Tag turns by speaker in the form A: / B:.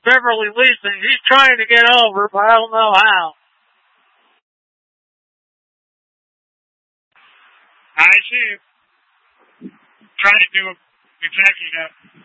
A: Beverly Leeson. He's trying to get over, but I don't know how.
B: I see him trying to do exactly that.